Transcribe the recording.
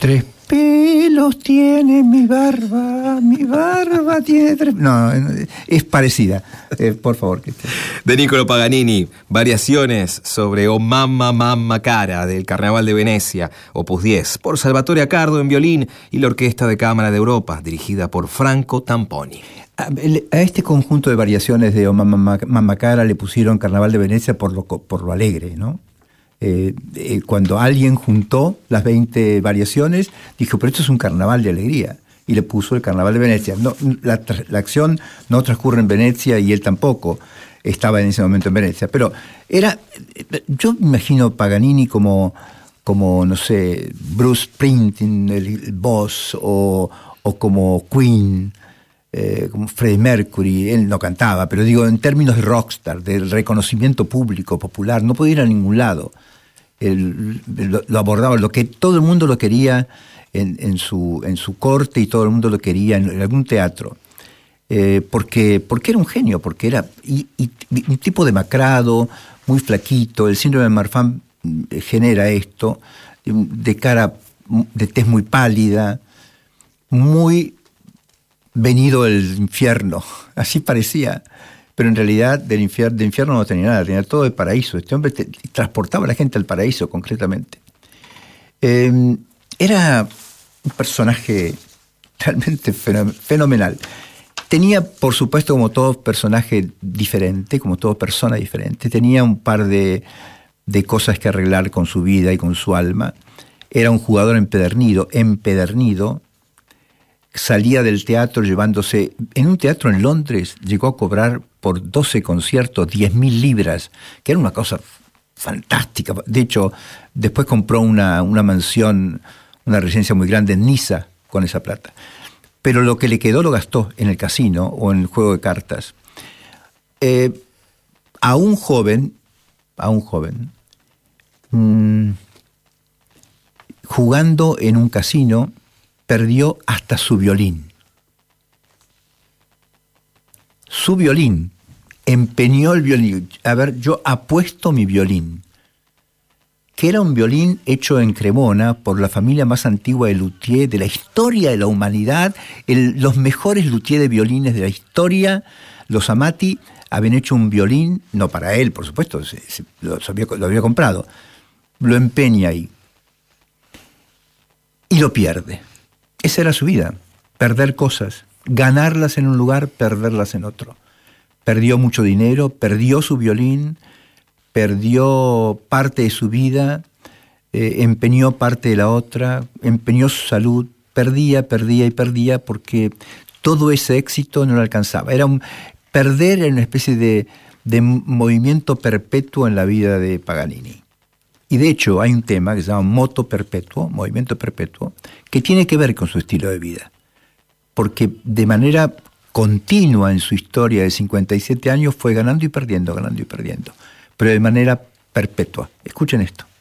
Tres pelos tiene mi barba tiene tres... No, es parecida. Por favor. De Niccolò Paganini, variaciones sobre O Mamma Mamma Cara del Carnaval de Venecia, opus 10, por Salvatore Accardo en violín y la Orquesta de Cámara de Europa, dirigida por Franco Tamponi. A este conjunto de variaciones de O Mamma Mamma Cara le pusieron Carnaval de Venecia por lo alegre, ¿no? Cuando alguien juntó las 20 variaciones, dijo, pero esto es un carnaval de alegría, y le puso el Carnaval de Venecia. No, la acción no transcurre en Venecia y él tampoco estaba en ese momento en Venecia, pero yo me imagino Paganini como no sé, Bruce Springsteen, el boss, o como Queen, como Freddie Mercury. Él no cantaba, pero digo, en términos de rockstar, del reconocimiento público, popular, no podía ir a ningún lado. Lo abordaba, lo que todo el mundo lo quería en su corte, y todo el mundo lo quería en algún teatro. Porque era un genio, porque era un tipo demacrado, muy flaquito. El síndrome de Marfan genera esto, de cara, de tez muy pálida, muy venido del infierno, así parecía, pero en realidad de infierno no tenía nada, tenía todo el paraíso. Este hombre transportaba a la gente al paraíso concretamente. Era un personaje realmente fenomenal. Tenía, por supuesto, como todo personaje diferente, como toda persona diferente, tenía un par de cosas que arreglar con su vida y con su alma. Era un jugador empedernido, salía del teatro llevándose... En un teatro en Londres llegó a cobrar por 12 conciertos 10.000 libras, que era una cosa fantástica. De hecho, después compró una mansión, una residencia muy grande en Niza con esa plata. Pero lo que le quedó lo gastó en el casino o en el juego de cartas. A un joven, jugando en un casino, perdió hasta su violín. Su violín. Empeñó el violín. A ver, yo apuesto mi violín. Que era un violín hecho en Cremona por la familia más antigua de luthier de la historia de la humanidad. Los mejores luthier de violines de la historia, los Amati, habían hecho un violín, no para él, por supuesto, lo había comprado. Lo empeña ahí. Y lo pierde. Esa era su vida, perder cosas, ganarlas en un lugar, perderlas en otro. Perdió mucho dinero, perdió su violín, perdió parte de su vida, empeñó parte de la otra, empeñó su salud, perdía porque todo ese éxito no lo alcanzaba. Perder era una especie de movimiento perpetuo en la vida de Paganini. Y de hecho hay un tema que se llama moto perpetuo, movimiento perpetuo, que tiene que ver con su estilo de vida. Porque de manera continua en su historia de 57 años fue ganando y perdiendo, pero de manera perpetua. Escuchen esto.